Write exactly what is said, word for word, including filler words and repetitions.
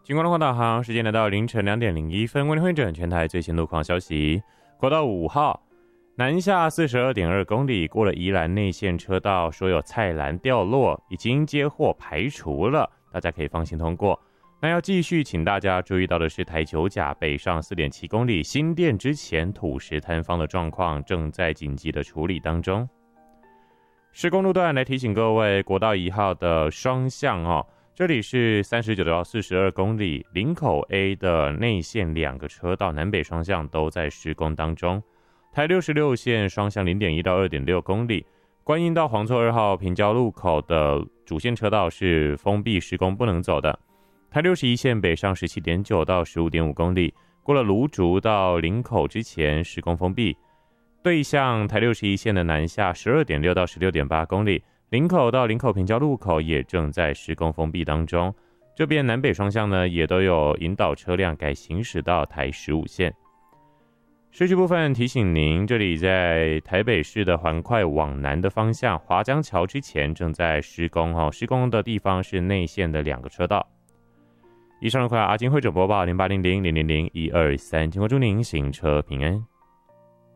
经过路况导航，时间来到凌晨两点零一分，为您汇整全台最新路况消息。国道五号南下 四十二点二 公里，过了宜兰内线车道，说有菜篮掉落，已经接获排除了，大家可以放心通过。那要继续请大家注意到的是，台九甲北上 四点七 公里新店之前土石坍方的状况正在紧急的处理当中。施工路段来提醒各位，国道一号的双向哦，这里是三十九到四十二公里，林口 A 的内线两个车道南北双向都在施工当中。台六十六线双向 零点一到二点六 公里，观音到黄厝二号平交路口的主线车道是封闭施工不能走的。台六十一线北上 十七点九到十五点五 公里，过了芦竹到林口之前施工封闭。对向台六十一线的南下 十二点六到十六点八 公里，林口到林口平交路口也正在施工封闭当中。这边南北双向呢也都有引导车辆改行驶到台十五线。市区部分提醒您，这里在台北市的环快往南的方向，华江桥之前正在施工哦，施工的地方是内线的两个车道。以上的话，阿金会整播报零八零零零零零一二三，经过祝您行车平安。